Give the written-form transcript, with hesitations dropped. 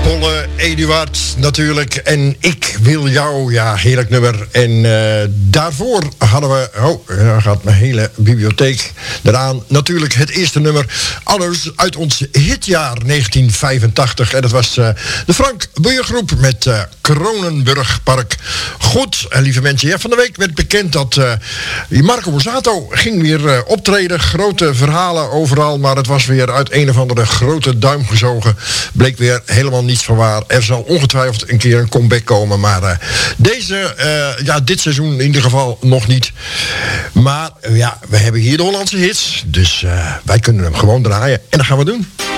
Bolle, Eduard natuurlijk. En Ik Wil Jou. Ja, heerlijk nummer. En daarvoor hadden we... Oh, daar gaat mijn hele bibliotheek eraan. Natuurlijk het eerste nummer. Alles uit ons hitjaar 1985. En dat was de Frank Buijengroep met Kronenburgpark. Goed, lieve mensen. Ja, van de week werd bekend dat Marco Borsato ging weer optreden. Grote verhalen overal. Maar het was weer uit een of andere grote duim gezogen. Bleek weer helemaal niets van waar. Er zal ongetwijfeld een keer een comeback komen. Maar dit seizoen in ieder geval nog niet. Maar ja, we hebben hier de Hollandse hits. Dus wij kunnen hem gewoon draaien. En dat gaan we doen.